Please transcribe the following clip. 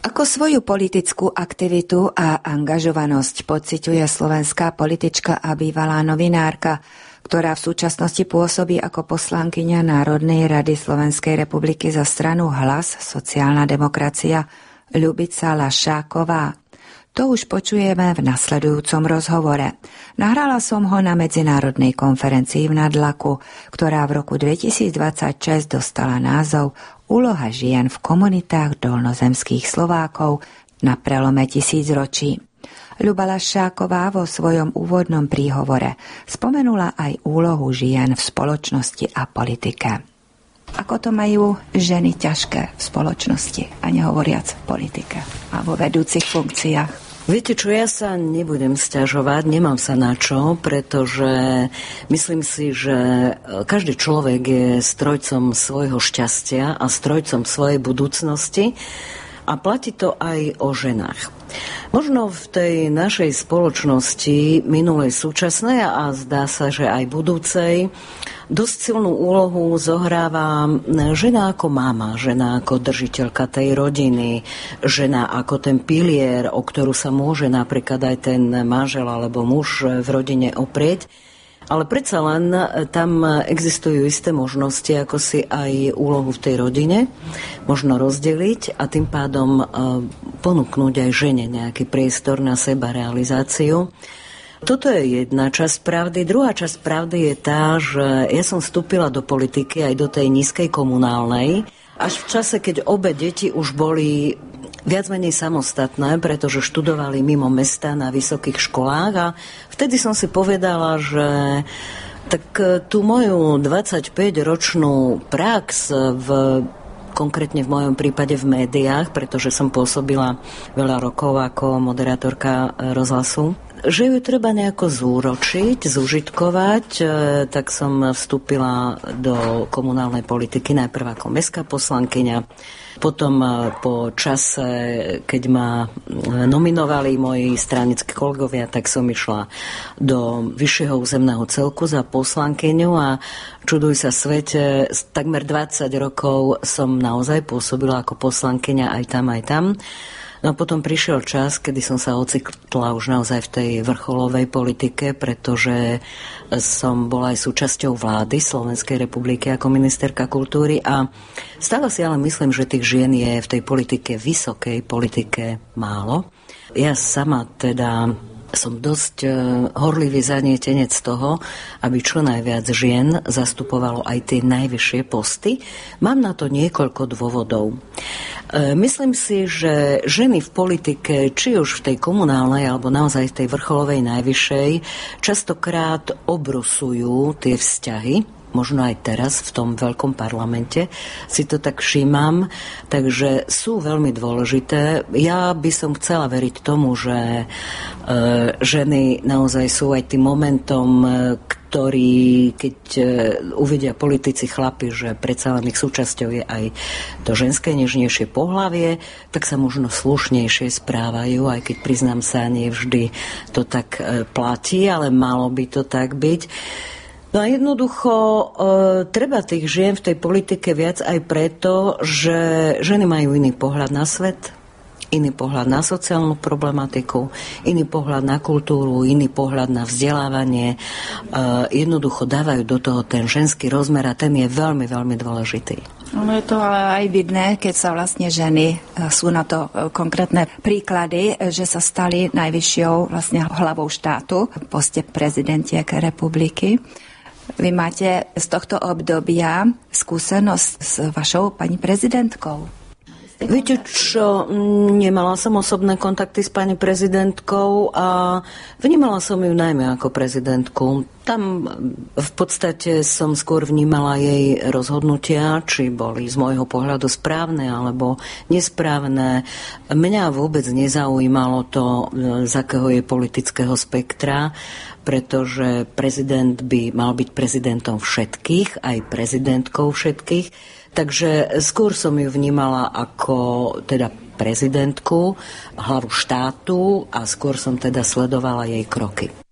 Ako svoju politickú aktivitu a angažovanosť pociťuje slovenská politička a bývalá novinárka, ktorá v súčasnosti pôsobí ako poslankyňa Národnej rady Slovenskej republiky za stranu Hlas, sociálna demokracia, Ľubica Lašáková? To už počujeme v nasledujúcom rozhovore. Nahrala som ho na medzinárodnej konferencii v Nadlaku, ktorá v roku 2026 dostala názov Úloha žien v komunitách dolnozemských Slovákov na prelome tisícročí. Ľuba Lašáková vo svojom úvodnom príhovore spomenula aj úlohu žien v spoločnosti a politike. Ako to majú ženy ťažké v spoločnosti, a nehovoriac v politike a vo vedúcich funkciách? Viete čo, ja sa nebudem sťažovať, nemám sa na čo, pretože myslím si, že každý človek je strojcom svojho šťastia a strojcom svojej budúcnosti a platí to aj o ženách. Možno v tej našej spoločnosti, minulej, súčasnej a zdá sa, že aj budúcej, dosť silnú úlohu zohráva žena ako mama, žena ako držiteľka tej rodiny, žena ako ten pilier, o ktorú sa môže napríklad aj ten manžel alebo muž v rodine oprieť. Ale predsa len tam existujú isté možnosti, ako si aj úlohu v tej rodine možno rozdeliť a tým pádom ponúknuť aj žene nejaký priestor na sebarealizáciu. Toto je jedna časť pravdy. Druhá časť pravdy je tá, že ja som vstúpila do politiky aj do tej nízkej komunálnej, až v čase, keď obe deti už boli viac menej samostatné, pretože študovali mimo mesta na vysokých školách a vtedy som si povedala, že tak tú moju 25-ročnú prax konkrétne v mojom prípade v médiách, pretože som pôsobila veľa rokov ako moderátorka rozhlasu, že ju treba nejako zúročiť, zúžitkovať, tak som vstúpila do komunálnej politiky najprv ako mestská poslankyňa, potom po čase, keď ma nominovali moji stranickí kolegovia, tak som išla do vyššieho územného celku za poslankyňu a čuduj sa svete, takmer 20 rokov som naozaj pôsobila ako poslankyňa aj tam. No a potom prišiel čas, kedy som sa ocitla už naozaj v tej vrcholovej politike, pretože som bola aj súčasťou vlády Slovenskej republiky ako ministerka kultúry a stále si ale myslím, že tých žien je v tej politike, vysokej politike málo. Ja sama teda som dosť horlivý zanietenec toho, aby čo najviac žien zastupovalo aj tie najvyššie posty. Mám na to niekoľko dôvodov. Myslím si, že ženy v politike, či už v tej komunálnej, alebo naozaj v tej vrcholovej najvyššej, častokrát obrusujú tie vzťahy. Možno aj teraz v tom veľkom parlamente si to tak všímam, takže sú veľmi dôležité. Ja by som chcela veriť tomu, že ženy naozaj sú aj tým momentom, ktorý, keď uvidia politici chlapi, že predsa len ich súčasťou je aj to ženské nežnejšie pohlavie, tak sa možno slušnejšie správajú, aj keď priznám sa, nie vždy to tak platí, ale malo by to tak byť. No a jednoducho treba tých žien v tej politike viac aj preto, že ženy majú iný pohľad na svet, iný pohľad na sociálnu problematiku, iný pohľad na kultúru, iný pohľad na vzdelávanie. Jednoducho dávajú do toho ten ženský rozmer a ten je veľmi, veľmi dôležitý. No je to ale aj vidné, keď sa vlastne ženy, sú na to konkrétne príklady, že sa stali najvyššou vlastne hlavou štátu v poste prezidentiek republiky. Vy máte z tohto obdobia skúsenosť s vašou pani prezidentkou? Viete čo, nemala som osobné kontakty s pani prezidentkou a vnímala som ju najmä ako prezidentku. Tam v podstate som skôr vnímala jej rozhodnutia, či boli z môjho pohľadu správne alebo nesprávne. Mňa vôbec nezaujímalo to, z akého je politického spektra, pretože prezident by mal byť prezidentom všetkých, aj prezidentkou všetkých. Takže skôr som ju vnímala ako teda prezidentku, hlavu štátu a skôr som teda sledovala jej kroky.